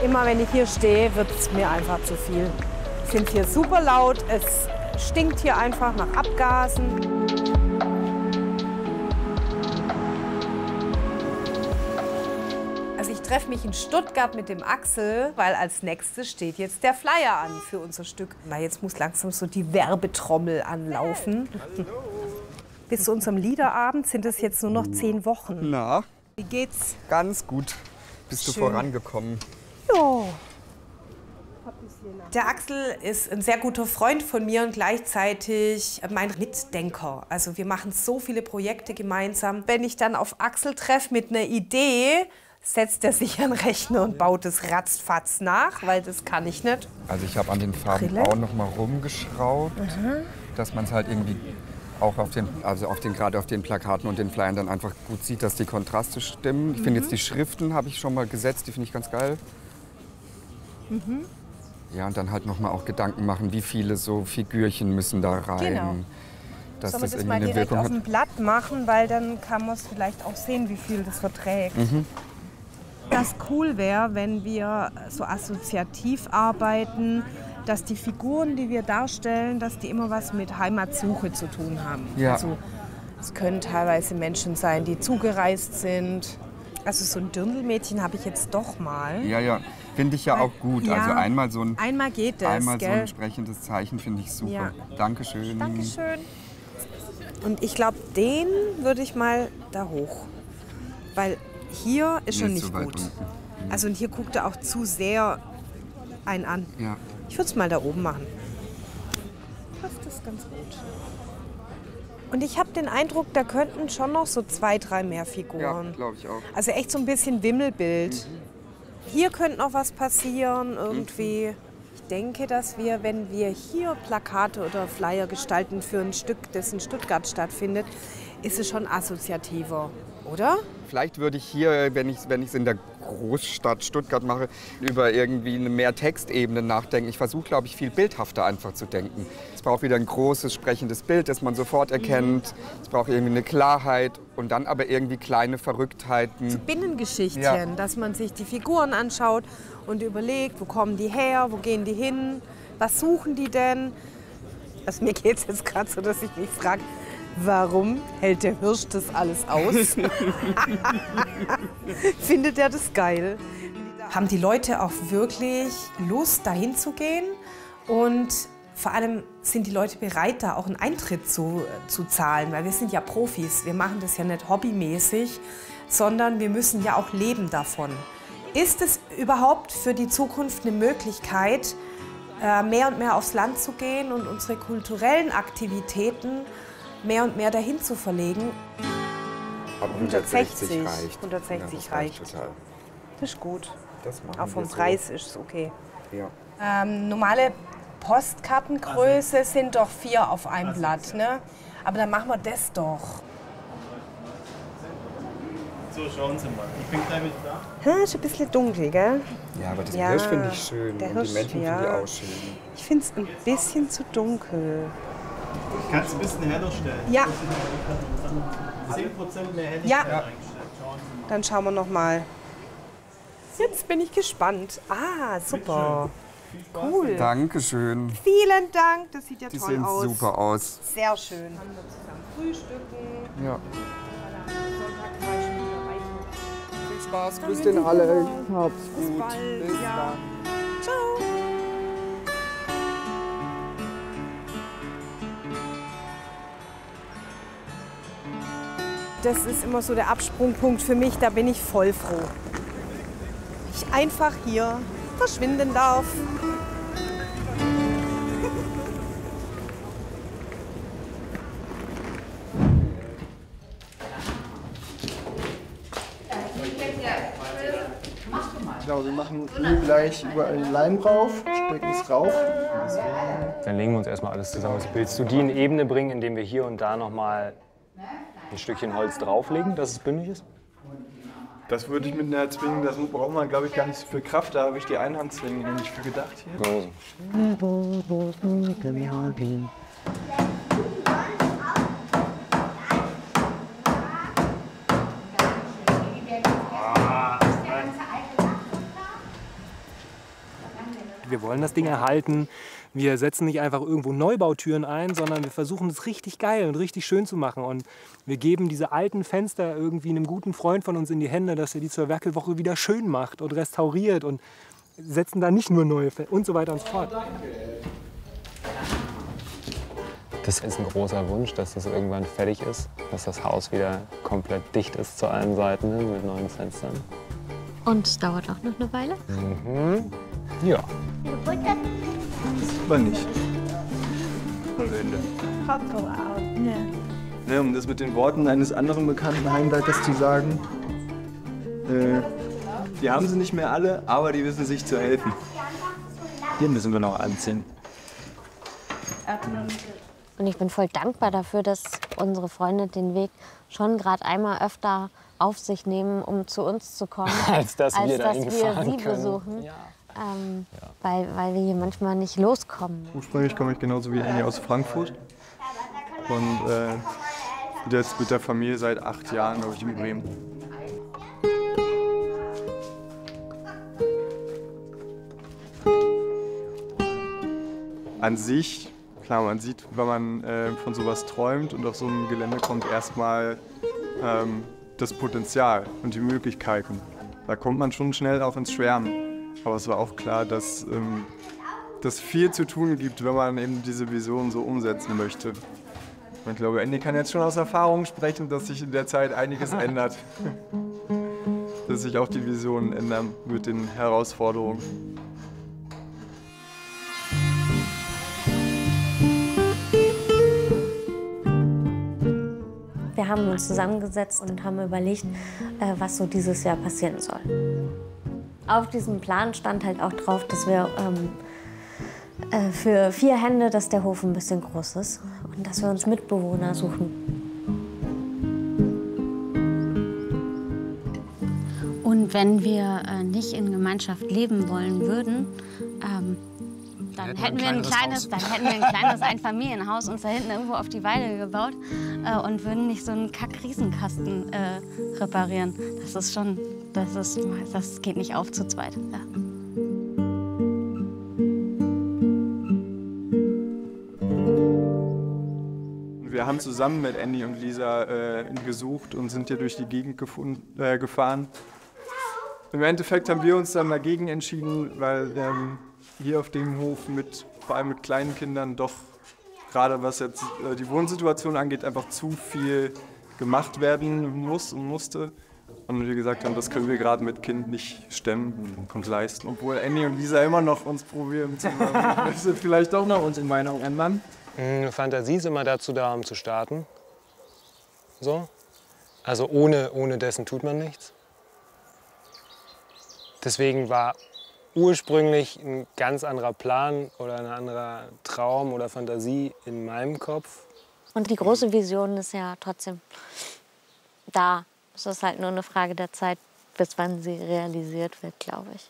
Immer wenn ich hier stehe, wird es mir einfach zu viel. Ich finde es hier super laut, es stinkt hier einfach nach Abgasen. Also ich treffe mich in Stuttgart mit dem Axel, weil als nächstes steht jetzt der Flyer an für unser Stück. Na, jetzt muss langsam so die Werbetrommel anlaufen. Hallo. Bis zu unserem Liederabend sind es jetzt nur noch 10 Wochen. Na? Wie geht's? Ganz gut. Bist du vorangekommen? Ja. Der Axel ist ein sehr guter Freund von mir und gleichzeitig mein Mitdenker. Also wir machen so viele Projekte gemeinsam. Wenn ich dann auf Axel treffe mit einer Idee, setzt er sich an den Rechner und baut es ratzfatz nach, weil das kann ich nicht. Also ich habe an den Farben auch noch mal rumgeschraubt, dass man es halt irgendwie auch gerade auf den Plakaten und den Flyern dann einfach gut sieht, dass die Kontraste stimmen. Ich finde jetzt die Schriften habe ich schon mal gesetzt, die finde ich ganz geil. Ja, und dann halt noch mal auch Gedanken machen, wie viele so Figürchen müssen da rein. Genau. Dass Sollen wir das das irgendwie mal eine direkt Wirkung auf hat. dem Blatt machen, weil dann kann man es vielleicht auch sehen, wie viel das verträgt. Das cool wäre, wenn wir so assoziativ arbeiten, dass die Figuren, die wir darstellen, dass die immer was mit Heimatsuche zu tun haben. Ja. Also es können teilweise Menschen sein, die zugereist sind. Also so ein Dirndlmädchen habe ich jetzt doch mal. Ja, ja, finde ich ja auch gut. Ja, also einmal so ein geht es, so gell? ein sprechendes Zeichen finde ich super. Ja. Dankeschön. Dankeschön. Und ich glaube, den würde ich mal da hoch. Weil hier ist schon nicht so weit gut. unten. Also und hier guckt er auch zu sehr einen an. Ja. Ich würde es mal da oben machen. Passt das ganz gut. Und ich habe den Eindruck, da könnten schon noch so 2, 3 mehr Ja, Figuren. glaube ich auch. Also echt so ein bisschen Wimmelbild. Hier könnte noch was passieren irgendwie. Ich denke, dass wir, wenn wir hier Plakate oder Flyer gestalten für ein Stück, das in Stuttgart stattfindet, ist es schon assoziativer, oder? Vielleicht würde ich hier, wenn ich es in der Großstadt Stuttgart mache, über irgendwie eine mehr Textebene nachdenken. Ich versuche, glaube ich, viel bildhafter einfach zu denken. Es braucht wieder ein großes, sprechendes Bild, das man sofort erkennt. Es braucht irgendwie eine Klarheit und dann aber irgendwie kleine Verrücktheiten. So Binnengeschichtchen, Ja. dass man sich die Figuren anschaut und überlegt, wo kommen die her, wo gehen die hin, was suchen die denn? Also mir geht es jetzt gerade so, dass ich mich frage, warum hält der Hirsch das alles aus? Findet er das geil? Haben die Leute auch wirklich Lust, dahin zu gehen? Und vor allem sind die Leute bereit, da auch einen Eintritt zu zahlen? Weil wir sind ja Profis. Wir machen das ja nicht hobbymäßig, sondern wir müssen ja auch leben davon. Ist es überhaupt für die Zukunft eine Möglichkeit, mehr und mehr aufs Land zu gehen und unsere kulturellen Aktivitäten mehr und mehr dahin zu verlegen? Aber 160 reicht. 160 Ja, das reicht. Total. Das ist gut. Das machen Auch vom wir so. Preis ist es okay. Ja. Normale Postkartengröße sind doch 4 auf einem Blatt, ne? Aber dann machen wir das doch. So, schauen Sie mal. Ich bin gleich wieder da. Ist ein bisschen dunkel, gell? Ja, aber das Ja, Hirsch finde ich schön der und Hirsch, die Männchen ja. finde ich auch schön. Ich finde es ein bisschen zu dunkel. Kannst du ein bisschen heller stellen? Ja, 10% mehr Helligkeit Ja. eingestellt. Schauen Sie mal. dann schauen wir noch mal. Jetzt bin ich gespannt. Ah, super. Cool. Dankeschön. Vielen Dank, das sieht ja Die toll sehen aus. super aus. Sehr schön. Haben wir zusammen frühstücken. Ja. Sonntag 2 schon wieder weiter. Viel Spaß, grüß den alle. Hab's Bis gut. bald. Bis Ja. dann. Ciao. Das ist immer so der Absprungpunkt für mich, da bin ich voll froh. Ich einfach hier verschwinden darf. Genau, wir machen hier gleich überall den Leim drauf, stecken es rauf. Dann legen wir uns erstmal alles zusammen. Willst du die in Ebene bringen, indem wir hier und da noch mal ein Stückchen Holz drauflegen, dass es bündig ist? Das würde ich mit einer Zwinge, das braucht man glaube ich gar nicht so viel Kraft, da habe ich die Einhandzwinge nämlich für gedacht hier. So. wir wollen das Ding erhalten. Wir setzen nicht einfach irgendwo Neubautüren ein, sondern wir versuchen es richtig geil und richtig schön zu machen. Und wir geben diese alten Fenster irgendwie einem guten Freund von uns in die Hände, dass er die zur Werkelwoche wieder schön macht und restauriert und setzen da nicht nur neue Fenster und so weiter und so fort. Das ist ein großer Wunsch, dass das irgendwann fertig ist, dass das Haus wieder komplett dicht ist zu allen Seiten hin mit neuen Fenstern. Und es dauert auch noch eine Weile? Mhm. Ja. Aber nicht. Ne, um das mit den Worten eines anderen bekannten Heimleiters zu sagen, die haben sie nicht mehr alle, aber die wissen sich zu helfen. Hier müssen wir noch anziehen. Und ich bin voll dankbar dafür, dass unsere Freunde den Weg schon gerade einmal öfter auf sich nehmen, um zu uns zu kommen, als dass wir sie besuchen. Ja. Weil wir hier manchmal nicht loskommen. Ursprünglich komme ich genauso wie Annie aus Frankfurt und bin jetzt mit der Familie seit 8 Jahren, glaube ich, in Bremen. An sich, klar, man sieht, wenn man von sowas träumt und auf so ein Gelände kommt, erstmal das Potenzial und die Möglichkeiten. Da kommt man schon schnell auch ins Schwärmen. Aber es war auch klar, dass es viel zu tun gibt, wenn man eben diese Vision so umsetzen möchte. Und ich glaube, Andy kann jetzt schon aus Erfahrung sprechen, dass sich in der Zeit einiges ändert. Dass sich auch die Visionen ändern mit den Herausforderungen. Wir haben uns zusammengesetzt und haben überlegt, was so dieses Jahr passieren soll. Auf diesem Plan stand halt auch drauf, dass wir für 4 Hände, dass der Hof ein bisschen groß ist und dass wir uns Mitbewohner suchen. Und wenn wir nicht in Gemeinschaft leben wollen würden, dann hätten wir ein kleines Einfamilienhaus uns da hinten irgendwo auf die Weide gebaut und würden nicht so einen Kack-Riesenkasten reparieren. Das geht nicht auf zu zweit. Ja. Wir haben zusammen mit Andy und Lisa gesucht und sind hier durch die Gegend gefahren. Im Endeffekt haben wir uns dann dagegen entschieden, weil hier auf dem Hof vor allem mit kleinen Kindern doch, gerade was jetzt die Wohnsituation angeht, einfach zu viel gemacht werden muss und musste. Und wir gesagt haben, das können wir gerade mit Kind nicht stemmen und leisten. Obwohl Andy und Lisa immer noch uns probieren zu machen. Wir sind vielleicht doch noch uns in Meinung ändern. Fantasie ist immer dazu da, um zu starten. So. Also ohne dessen tut man nichts. Deswegen war ursprünglich ein ganz anderer Plan oder ein anderer Traum oder Fantasie in meinem Kopf. Und die große Vision ist ja trotzdem da. Es ist halt nur eine Frage der Zeit, bis wann sie realisiert wird, glaube ich.